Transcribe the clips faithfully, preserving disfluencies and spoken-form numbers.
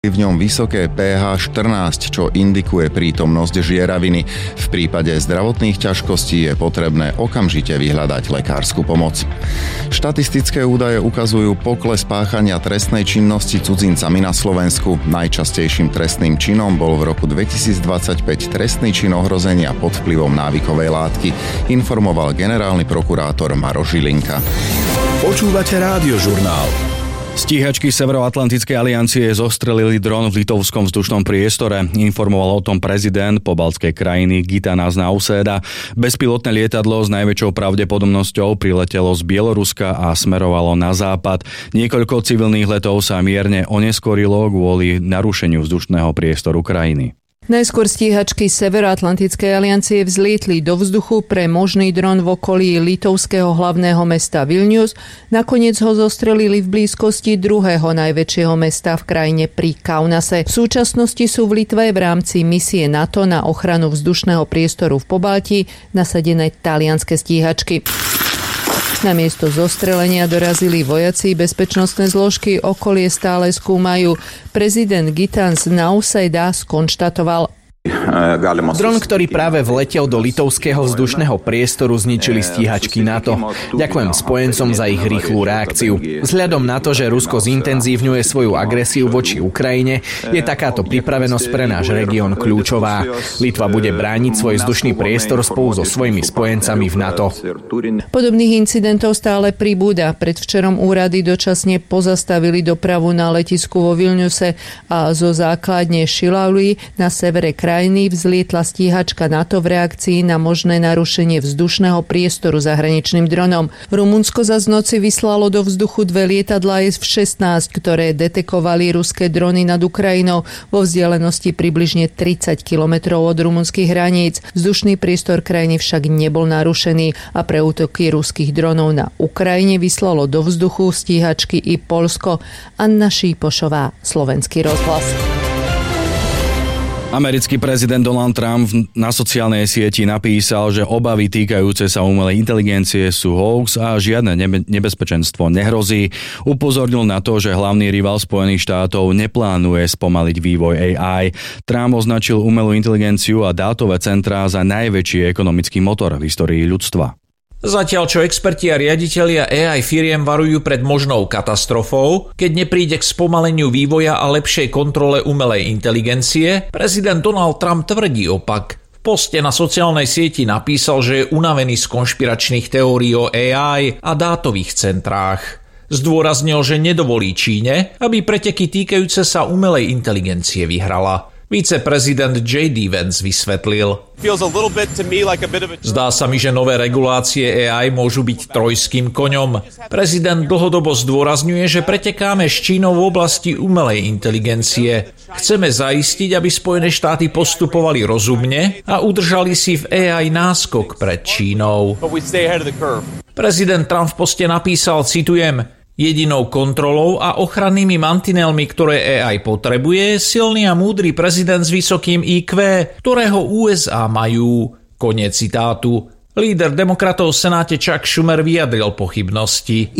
v ňom vysoké pé há štrnásť, čo indikuje prítomnosť žieraviny. V prípade zdravotných ťažkostí je potrebné okamžite vyhľadať lekársku pomoc. Štatistické údaje ukazujú pokles páchania trestnej činnosti cudzincami na Slovensku. Najčastejším trestným činom bol v roku dvetisícdvadsaťpäť trestný čin ohrozenia pod vplyvom návykovej látky, informoval generálny prokurátor Maroš Žilinka. Počúvate Rádiožurnál. Stíhačky Severoatlantickej aliancie zostrelili dron v litovskom vzdušnom priestore. Informoval o tom prezident pobaltskej krajiny Gitanas Nausėda. Bezpilotné lietadlo s najväčšou pravdepodobnosťou priletelo z Bieloruska a smerovalo na západ. Niekoľko civilných letov sa mierne oneskorilo kvôli narušeniu vzdušného priestoru krajiny. Najskôr stíhačky Severoatlantickej aliancie vzlietli do vzduchu pre možný dron v okolí litovského hlavného mesta Vilnius. Nakoniec ho zostrelili v blízkosti druhého najväčšieho mesta v krajine pri Kaunase. V súčasnosti sú v Litve v rámci misie NATO na ochranu vzdušného priestoru v Pobaltí nasadené talianske stíhačky. Na miesto zostrelenia dorazili vojaci, bezpečnostné zložky okolie stále skúmajú. Prezident Gitanas Nausėda skonštatoval: Dron, ktorý práve vletel do litovského vzdušného priestoru, zničili stíhačky NATO. Ďakujem spojencom za ich rýchlu reakciu. Vzhľadom na to, že Rusko zintenzívňuje svoju agresiu voči Ukrajine, je takáto pripravenosť pre náš región kľúčová. Litva bude brániť svoj vzdušný priestor spolu so svojimi spojencami v NATO. Podobných incidentov stále pribúda. Predvčerom úrady dočasne pozastavili dopravu na letisku vo Vilniuse a zo základne Šilauli na severe krajiny krajiny vzlietla stíhačka NATO v reakcii na možné narušenie vzdušného priestoru zahraničným dronom. Rumunsko zas noci vyslalo do vzduchu dve lietadlá es šestnásť, ktoré detekovali ruské drony nad Ukrajinou vo vzdialenosti približne tridsať kilometrov od rumunských hraníc. Vzdušný priestor krajiny však nebol narušený a pre útoky ruských dronov na Ukrajine vyslalo do vzduchu stíhačky i Poľsko. Anna Šípošová, Slovenský rozhlas. Americký prezident Donald Trump na sociálnej sieti napísal, že obavy týkajúce sa umelej inteligencie sú hoax a žiadne nebe- nebezpečenstvo nehrozí. Upozornil na to, že hlavný rival Spojených štátov neplánuje spomaliť vývoj á í. Trump označil umelú inteligenciu a dátové centrá za najväčší ekonomický motor v histórii ľudstva. Zatiaľ čo experti a riaditelia á í firiem varujú pred možnou katastrofou, keď nepríde k spomaleniu vývoja a lepšej kontrole umelej inteligencie, prezident Donald Trump tvrdí opak. V poste na sociálnej sieti napísal, že je unavený z konšpiračných teórií o á í a dátových centrách. Zdôraznil, že nedovolí Číne, aby preteky týkajúce sa umelej inteligencie vyhrala. Viceprezident J D Vance vysvetlil: Zdá sa mi, že nové regulácie á í môžu byť trojským koňom. Prezident dlhodobo zdôrazňuje, že pretekáme s Čínou v oblasti umelej inteligencie. Chceme zaistiť, aby Spojené štáty postupovali rozumne a udržali si v á í náskok pred Čínou. Prezident Trump v poste napísal, citujem: Jedinou kontrolou a ochrannými mantinelmi, ktoré á í potrebuje, je silný a múdry prezident s vysokým í kvé, ktorého ú es á majú. Koniec citátu. Líder demokratov v Senáte Chuck Schumer vyjadril pochybnosti.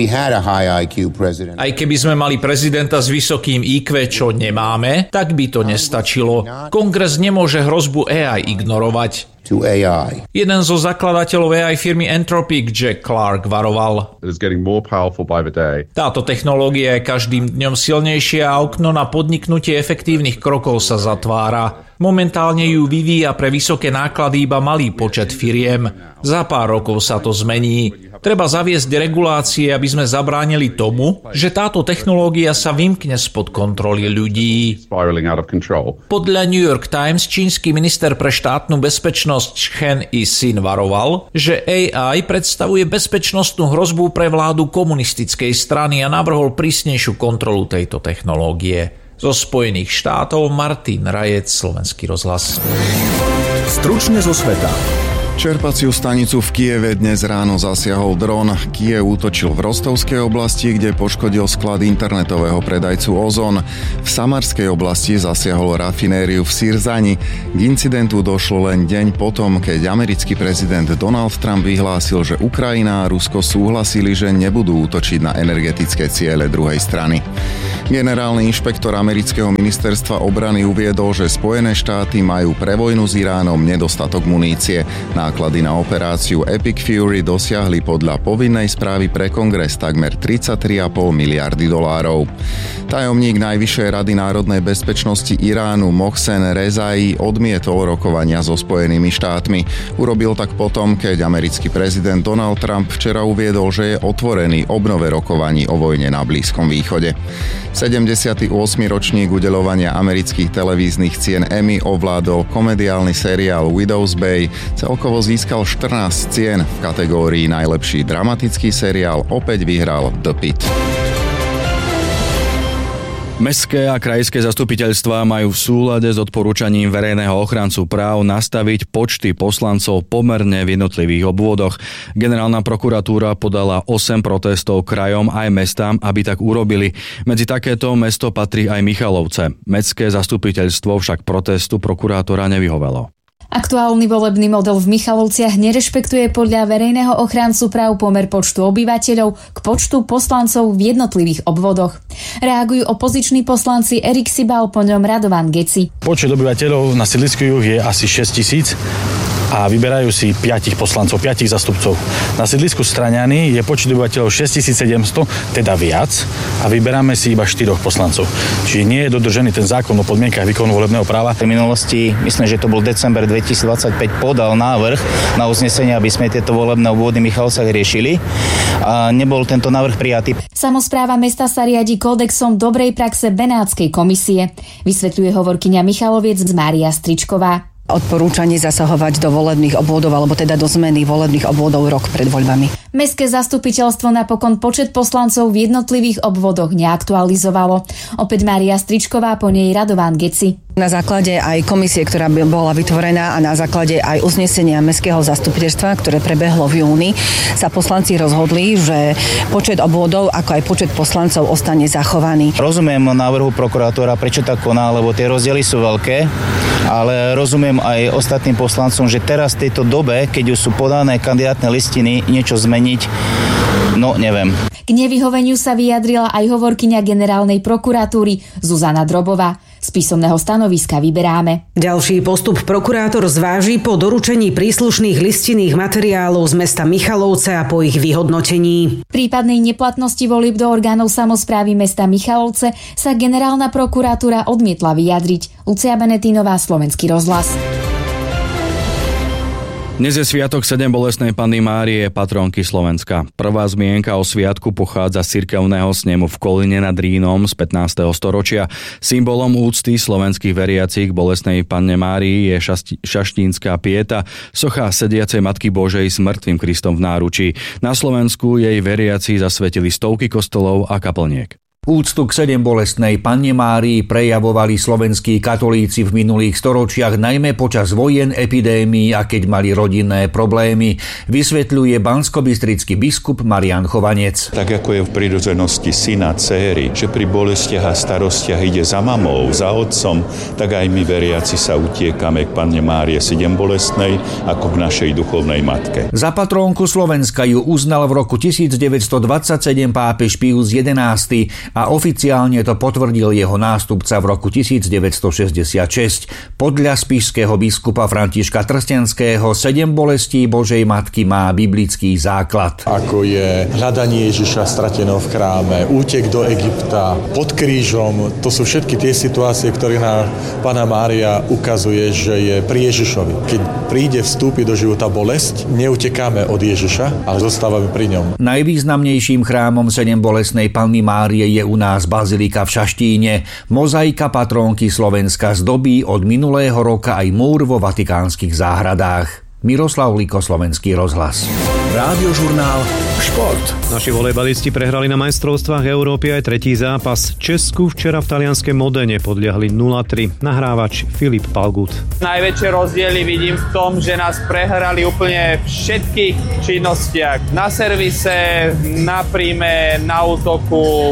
Aj keby sme mali prezidenta s vysokým í kvé, čo nemáme, tak by to nestačilo. Kongres nemôže hrozbu á í ignorovať. Jeden zo zakladateľov á í firmy Anthropic, Jack Clark, varoval: Táto technológia je každým dňom silnejšia a okno na podniknutie efektívnych krokov sa zatvára. Momentálne ju vyvíja pre vysoké náklady iba malý počet firiem. Za pár rokov sa to zmení. Treba zaviesť regulácie, aby sme zabránili tomu, že táto technológia sa vymkne spod kontroly ľudí. Podľa New York Times čínsky minister pre štátnu bezpečnosť Chen Yi-sin varoval, že á í predstavuje bezpečnostnú hrozbu pre vládu komunistickej strany a navrhol prísnejšiu kontrolu tejto technológie. Zo Spojených štátov Martin Rajec, Slovenský rozhlas. Stručne zo sveta. Čerpaciu stanicu v Kieve dnes ráno zasiahol dron. Kyjev útočil v Rostovskej oblasti, kde poškodil sklad internetového predajcu Ozon. V Samarskej oblasti zasiahol rafinériu v Sirzani. K incidentu došlo len deň potom, keď americký prezident Donald Trump vyhlásil, že Ukrajina a Rusko súhlasili, že nebudú útočiť na energetické ciele druhej strany. Generálny inšpektor amerického ministerstva obrany uviedol, že Spojené štáty majú pre vojnu s Iránom nedostatok munície. Náklady na operáciu Epic Fury dosiahli podľa povinnej správy pre kongres takmer tridsaťtri celé päť miliardy dolárov. Tajomník Najvyššej rady národnej bezpečnosti Iránu Mohsen Rezai odmietol rokovania so Spojenými štátmi. Urobil tak potom, keď americký prezident Donald Trump včera uviedol, že je otvorený obnove rokovaní o vojne na Blízkom východe. sedemdesiaty ôsmy ročník udeľovania amerických televíznych cien Emmy ovládol komediálny seriál Widow's Bay. Celkovo získal štrnásť cien. V kategórii najlepší dramatický seriál opäť vyhral The Pitt. Mestské a krajské zastupiteľstvá majú v súlade s odporúčaním verejného ochrancu práv nastaviť počty poslancov pomerne v jednotlivých obvodoch. Generálna prokuratúra podala osem protestov krajom aj mestám, aby tak urobili. Medzi takéto mesto patrí aj Michalovce. Mestské zastupiteľstvo však protestu prokurátora nevyhovelo. Aktuálny volebný model v Michalovciach nerešpektuje podľa verejného ochrancu práv pomer počtu obyvateľov k počtu poslancov v jednotlivých obvodoch. Reagujú opoziční poslanci Erik Sibal, po ňom Radovan Geci. Počet obyvateľov na sídlisku Juh je asi šesť tisíc a vyberajú si piatich poslancov, piatich zastupcov. Na sídlisku Straňany je počet obyvateľov šesťtisícsedemsto, teda viac, a vyberáme si iba štyroch poslancov. Čiže nie je dodržený ten zákon o podmienkach výkonu volebného práva. V minulosti, myslím, že to bol december dvetisícdvadsaťpäť, podal návrh na uznesenie, aby sme tieto volebné obvody v Michalovciach riešili, a nebol tento návrh prijatý. Samospráva mesta sa riadi kódexom dobrej praxe Benátskej komisie, vysvetľuje hovorkyňa Michaloviec Mária Stričková. Odporúčanie zasahovať do volebných obvodov, alebo teda do zmeny volebných obvodov rok pred voľbami. Mestské zastupiteľstvo napokon počet poslancov v jednotlivých obvodoch neaktualizovalo. Opäť Mária Stričková, po nej Radovan Geci. Na základe aj komisie, ktorá by bola vytvorená, a na základe aj uznesenia mestského zastupiteľstva, ktoré prebehlo v júni, sa poslanci rozhodli, že počet obvodov, ako aj počet poslancov ostane zachovaný. Rozumiem návrhu prokurátora, prečo tak koná, lebo tie rozdiely sú veľké, ale rozumiem aj ostatným poslancom, že teraz v tejto dobe, keď už sú podané kandidátne listiny, niečo zmeniť, no neviem. K nevyhoveniu sa vyjadrila aj hovorkyňa generálnej prokuratúry Zuzana Drobová. Z písomného stanoviska vyberáme. Ďalší postup prokurátor zváži po doručení príslušných listinných materiálov z mesta Michalovce a po ich vyhodnotení. Prípadnej neplatnosti volieb do orgánov samosprávy mesta Michalovce sa generálna prokuratúra odmietla vyjadriť. Lucia Benetínová, Slovenský rozhlas. Dnes je sviatok Sedembolestnej Panny Márie, patrónky Slovenska. Prvá zmienka o sviatku pochádza z cirkevného snemu v Kolíne nad Rínom z pätnásteho storočia. Symbolom úcty slovenských veriacich Bolestnej Panne Márii je šasti- šaštínska pieta, socha sediacej Matky Božej s mŕtvým Kristom v náručí. Na Slovensku jej veriaci zasvetili stovky kostolov a kaplniek. Úctu k Sedembolestnej Panne Márii prejavovali slovenskí katolíci v minulých storočiach najmä počas vojen, epidémií a keď mali rodinné problémy, vysvetľuje banskobystrický biskup Marián Chovanec. Tak ako je v prirodzenosti syna, céry, že pri bolestiach a starostiach ide za mamou, za otcom, tak aj my veriaci sa utiekame k Panne Márie Sedembolestnej ako k našej duchovnej matke. Za patrónku Slovenska ju uznal v roku tisícdeväťstodvadsaťsedem pápež Pius jedenásty a oficiálne to potvrdil jeho nástupca v roku tisícdeväťstošesťdesiatšesť. Podľa spišského biskupa Františka Trstenského sedem bolestí Božej Matky má biblický základ. Ako je hľadanie Ježiša strateného v chráme, útek do Egypta, pod krížom, to sú všetky tie situácie, ktoré nám Panna Mária ukazuje, že je pri Ježišovi. Keď príde vstúpiť do života bolesť, neutekáme od Ježiša, ale zostávame pri ňom. Najvýznamnejším chrámom Sedembolestnej Panny Márie je u nás bazilika v Šaštíne. Mozaika patrónky Slovenska zdobí od minulého roka aj múr vo vatikánskych záhradách. Miroslav Liko, Slovenský rozhlas. Rádiožurnál Šport. Naši volejbalisti prehrali na majstrovstvách Európy aj tretí zápas. Česku včera v talianskej Modene podľahli nula tri. Nahrávač Filip Palgut. Najväčšie rozdiely vidím v tom, že nás prehrali úplne v všetkých činnostiach. Na servise, na príjme, na útoku,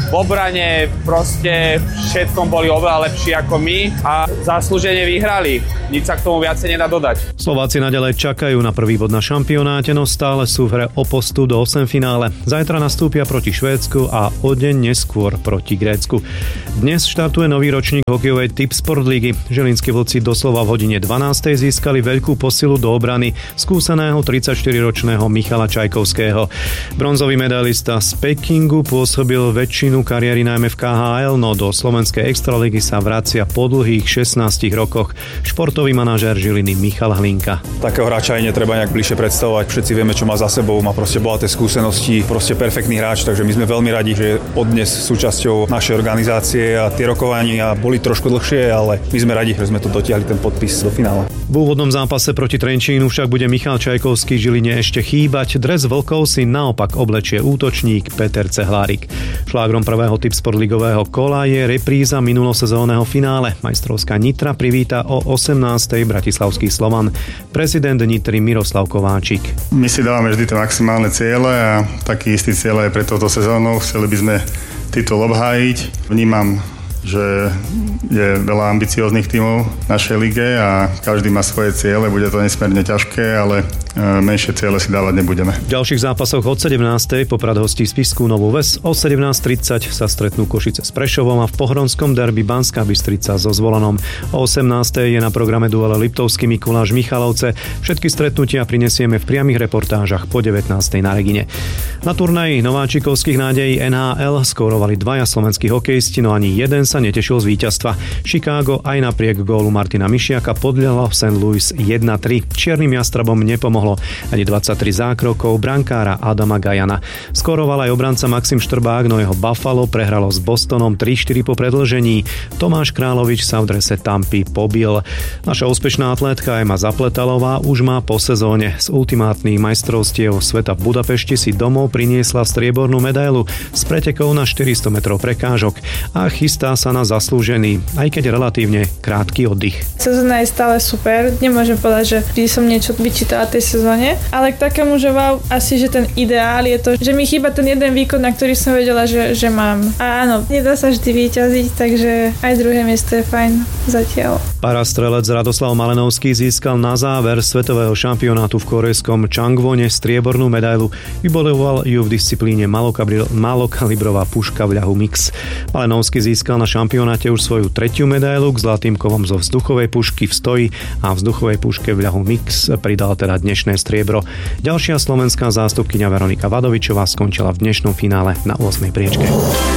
V obrane proste všetkom boli oveľa lepší ako my a zaslúžene vyhrali. Nič sa k tomu viacej nedá dodať. Slováci naďalej čakajú na prvý bod na šampionáte, no stále sú v hre o postup do osemfinále. Zajtra nastúpia proti Švédsku a o deň neskôr proti Grécku. Dnes štartuje nový ročník hokejovej Tipsport ligy. Žilinskí vlci doslova v hodine dvanástej získali veľkú posilu do obrany skúseného tridsaťštyriročného Michala Čajkovského. Bronzový medailista z Pekingu pôsobil väčšinu kariéry najmä v ká há el, no do slovenskej extraligy sa vracia po dlhých šestnástich rokoch. Športový manažér Žiliny Michal Hlinka. Takého hráča aj netreba nejak bližšie predstavovať. Všetci vieme, čo má za sebou, má proste bohaté skúsenosti, proste perfektný hráč, takže my sme veľmi radi, že je odnes súčasťou našej organizácie a tie rokovania boli trošku dlhšie, ale my sme radi, že sme to dotiahli ten podpis do finále. V úvodnom zápase proti Trenčínu však bude Michal Čajkovský Žiline ešte chýbať. Dres vlkov si naopak oblečie útočník Peter Cehlárik. Šlágrom prvého Tipsport ligového kola je repríza minulosezónneho finále. Majstrovská Nitra privíta o osemnástej bratislavský Slovan. Prezident Nitry Miroslav Kováčik. My si dávame vždy tie maximálne ciele a taký istý cieľ aj pre touto sezónou. Chceli by sme titul obhájiť. Vnímam, že je veľa ambicióznych tímov v našej lige a každý má svoje ciele, bude to nesmierne ťažké, ale menšie ciele si dávať nebudeme. V ďalších zápasoch od sedemnástej Poprad hostí Spišskú Novú Ves, o sedemnásť tridsať sa stretnú Košice s Prešovom a v pohronskom derby Banská Bystrica so Zvolanom. O osemnástej je na programe duele Liptovský Mikuláš Michalovce. Všetky stretnutia prinesieme v priamych reportážach po devätnástej na Regine. Na turnaji nováčikovských nádejí en há el skórovali dvaja slovenskí hokejisti, no ani jeden sa netešil z víťazstva. Chicago aj napriek gólu Martina Mišiaka podľahlo Saint Louis jedna tri. Čiernym jastrabom nepomohlo ani dvadsaťtri zákrokov brankára Adama Gajana. Skóroval aj obranca Maxim Štrbák, no jeho Buffalo prehralo s Bostonom tri štyri po predĺžení. Tomáš Královič sa v drese Tampy pobil. Naša úspešná atlétka Ema Zapletalová už má po sezóne z ultimátnych majstrovstiev sveta v Budapešti si domov priniesla striebornú medailu s pretekou na štyristo metrov prekážok a chystá sa na zaslúžený, aj keď relatívne krátky oddych. Sezóna je stále super, nemôžem povedať, že by som niečo vyčítala tej sezóne, ale k takému, že wow, asi, že ten ideál je to, že mi chýba ten jeden výkon, na ktorý som vedela, že, že mám. A áno, nedá sa vždy vyťaziť, takže aj druhé miesto je fajn zatiaľ. Parastrelec Radoslav Malenovský získal na záver svetového šampionátu v korejskom Changwone striebornú medailu. Vybojoval ju v disciplíne malokalibrová puška v ľahu mix. Malenovský získal na šampionáte už svoju tretiu medailu, k zlatým kovom zo vzduchovej pušky v stoji a vzduchovej puške v ľahu mix pridal teda dnešné striebro. Ďalšia slovenská zástupkyňa Veronika Vadovičová skončila v dnešnom finále na ôsmej priečke.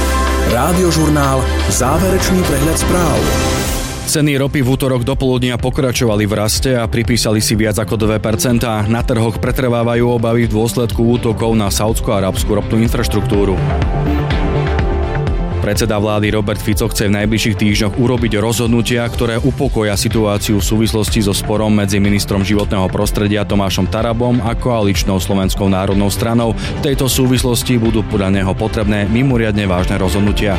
Rádiožurnál, záverečný prehľad správ. Ceny ropy v útorok dopoludnia pokračovali v raste a pripísali si viac ako dve percentá. Na trhoch pretrvávajú obavy v dôsledku útokov na saúdsko-arabskú ropnú infraštruktúru. Predseda vlády Robert Fico chce v najbližších týždňoch urobiť rozhodnutia, ktoré upokoja situáciu v súvislosti so sporom medzi ministrom životného prostredia Tomášom Tarabom a koaličnou Slovenskou národnou stranou. V tejto súvislosti budú podľa neho potrebné mimoriadne vážne rozhodnutia.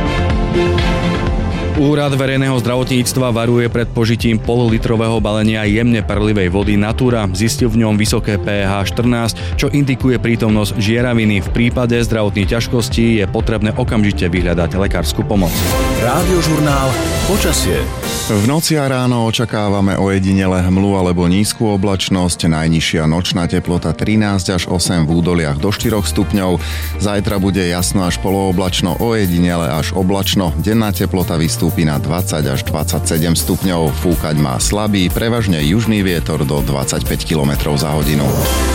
Úrad verejného zdravotníctva varuje pred požitím pololitrového balenia jemne perlivej vody Natura. Zistil v ňom vysoké pé há štrnásť, čo indikuje prítomnosť žieraviny. V prípade zdravotných ťažkostí je potrebné okamžite vyhľadať lekársku pomoc. Rádiožurnál počasie. V noci a ráno očakávame ojedinele hmlu alebo nízku oblačnosť, najnižšia nočná teplota trinásť až osem v údoliach do štyroch stupňov. Zajtra bude jasno až polooblačno, ojedinele až oblačno, denná teplota vystúpi na dvadsať až dvadsaťsedem stupňov, fúkať má slabý, prevažne južný vietor do dvadsaťpäť kilometrov za hodinu.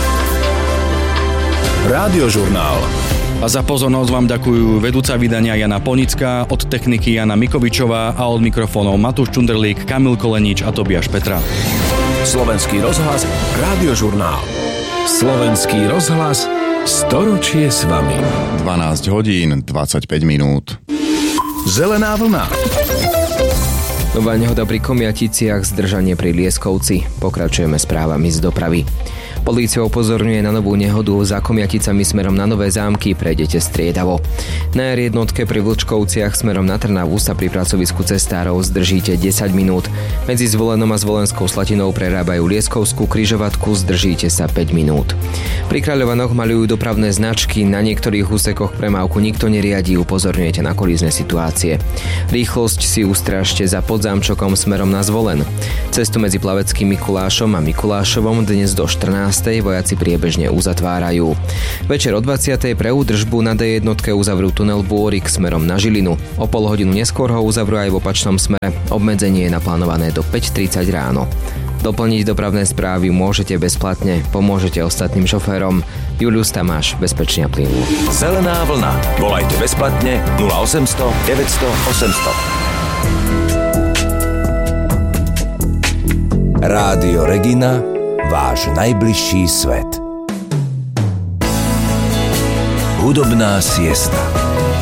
Rádiožurnál. A za pozornosť vám ďakujú vedúca vydania Jana Ponická, od techniky Jana Mikovičová a od mikrofónov Matúš Čunderlík, Kamil Kolenič a Tobiáš Petra. Slovenský rozhlas, Rádiožurnál. Slovenský rozhlas, storočie s vami. dvanásť hodín, dvadsaťpäť minút. Zelená vlna. Nová nehoda pri Komiaticiach, zdržanie pri Lieskovci. Pokračujeme správami z dopravy. Polícia upozorňuje na novú nehodu za Komiaticami smerom na Nové Zámky, prejdete striedavo. Na er jednotke pri Vlčkovciach smerom na Trnavu sa pri pracovisku cestárov zdržíte desať minút. Medzi Zvolenom a Zvolenskou Slatinou prerábajú Lieskovskú križovatku, zdržíte sa päť minút. Pri Kráľovanoch maľujú dopravné značky, na niektorých úsekoch premávku nikto neriadí, upozorňujete na kolízne situácie. Rýchlosť si ustrážte za Podzámčokom smerom na Zvolen. Cestu medzi Plaveckým Mikulášom a Mikulášovom dnes do štrnástej vojaci priebežne uzatvárajú. Večer o dvadsiatej pre údržbu na dé jednotke uzavrú tunel Bôrik smerom na Žilinu. O pol hodinu neskôr ho uzavrú aj v opačnom smere. Obmedzenie je naplánované do päť tridsať ráno. Doplniť dopravné správy môžete bezplatne, pomôžete ostatným šoférom. Julius Tamáš, bezpečne a plynulo. Zelená vlna. Volajte bezplatne nula osemsto deväťsto osemsto. Rádio Regina, váš najbližší svet. Hudobná siesta.